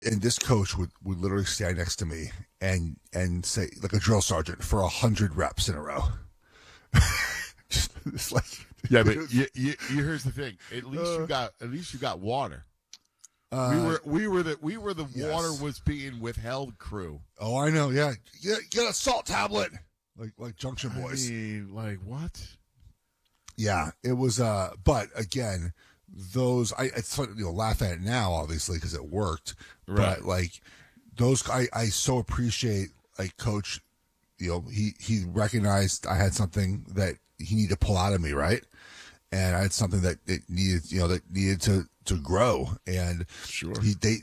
and this coach would literally stand next to me and say, like a drill sergeant, for 100 reps in a row. It's like, Yeah, but here's the thing. At least you got water. We were the yes. water was being withheld crew. Oh, I know. Yeah, get a salt tablet, like Junction Boys. I mean, like what? Yeah, it was. But again, those it's funny, laugh at it now, obviously, because it worked. Right. But like those, I so appreciate, like, Coach. He recognized I had something that he needed to pull out of me, right? And I had something that it needed, that needed to grow. And sure,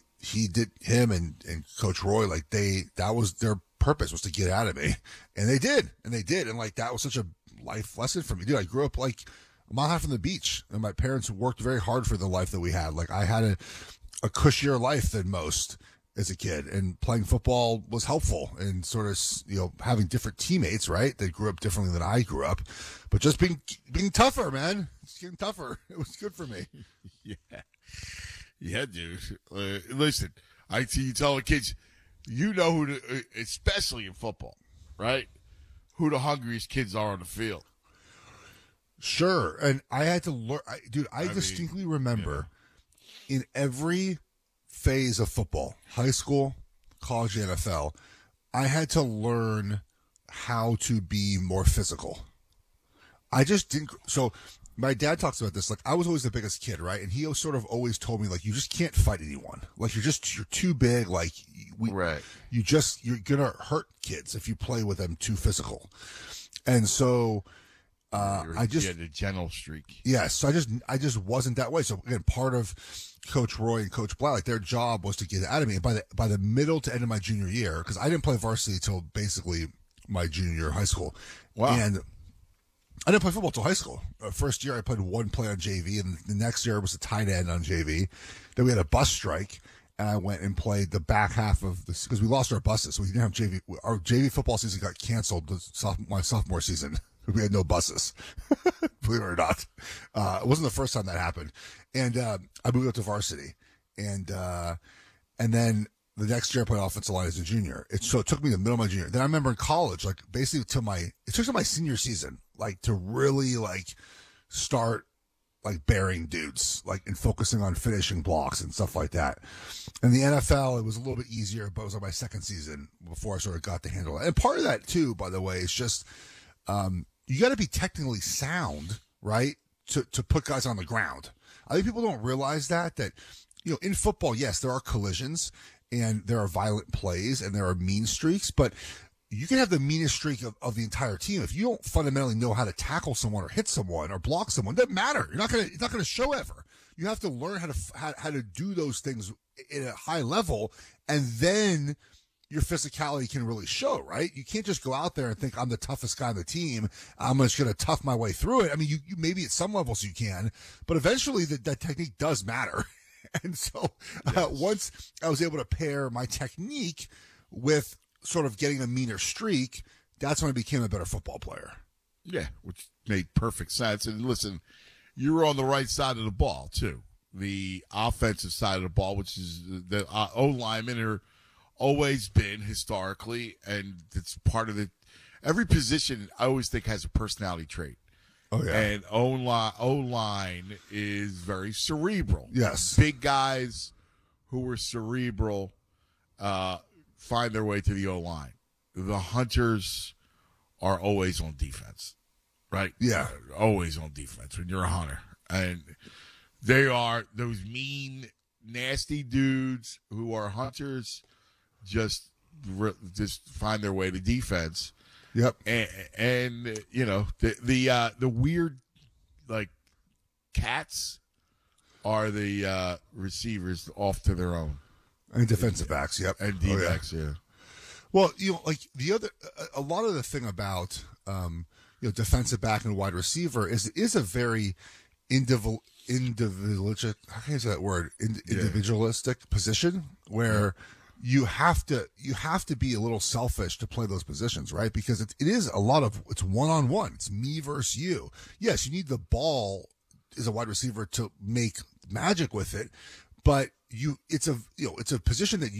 him and Coach Roy, like that was their purpose, was to get out of me, and they did, and like that was such a life lesson for me, dude. I grew up like a mile and a half from the beach, and my parents worked very hard for the life that we had. Like, I had a cushier life than most as a kid, and playing football was helpful, and sort of, having different teammates, right? They grew up differently than I grew up, but just being tougher, man. It's getting tougher. It was good for me. Yeah, dude. Listen, I see you tell the kids, who to, especially in football, right? Who the hungriest kids are on the field. Sure, and I had to learn, dude. I distinctly remember in every phase of football, high school, college, NFL, I had to learn how to be more physical. I just didn't. So my dad talks about this. Like, I was always the biggest kid, right? And he sort of always told me, like, you just can't fight anyone. Like, you're too big. Like, right. You're gonna hurt kids if you play with them too physical. And so, the gentle streak. Yes. So I just wasn't that way. So again, part of Coach Roy and Coach Black, like, their job was to get it out of me. And by the middle to end of my junior year, because I didn't play varsity until basically my junior year of high school. Wow. And I didn't play football until high school. First year, I played one play on JV, and the next year was a tight end on JV. Then we had a bus strike, and I went and played the back half of this because we lost our buses, so we didn't have JV. Our JV football season got canceled my sophomore season. We had no buses, believe it or not. It wasn't the first time that happened. And I moved up to varsity, and then the next year I played offensive line as a junior. So it took me the middle of my junior. Then I remember in college, like, basically it took to my senior season, like, to really, like, start, like, burying dudes, like, and focusing on finishing blocks and stuff like that. In the NFL, it was a little bit easier, but it was like my second season before I sort of got to handle it. And part of that too, by the way, is just you got to be technically sound, right, to put guys on the ground. I think people don't realize that in football, yes, there are collisions and there are violent plays and there are mean streaks, but you can have the meanest streak of the entire team. If you don't fundamentally know how to tackle someone or hit someone or block someone, it doesn't matter. It's not gonna show ever. You have to learn how to do those things at a high level, and then your physicality can really show, right? You can't just go out there and think, I'm the toughest guy on the team, I'm just going to tough my way through it. I mean, you maybe at some levels you can, but eventually that technique does matter. And so once I was able to pair my technique with sort of getting a meaner streak, that's when I became a better football player. Yeah, which made perfect sense. And listen, you were on the right side of the ball, too. The offensive side of the ball, which is the O-linemen are always been historically, and it's part of it. Every position I always think has a personality trait. Oh yeah, and O-line is very cerebral. Yes, big guys who are cerebral find their way to the O-line. The hunters are always on defense, right? Yeah, always on defense when you're a hunter, and they are those mean, nasty dudes who are hunters. Just find their way to defense. Yep. And the weird, like, cats are the receivers off to their own. And defensive backs, yep. And D-backs, yeah. Well, like a lot of the thing about defensive back and wide receiver is a very individualistic. How can I say that word? Individualistic position where. Yeah. You have to be a little selfish to play those positions, right? Because it is it's one-on-one. It's me versus you. Yes, you need the ball as a wide receiver to make magic with it, but it's a position that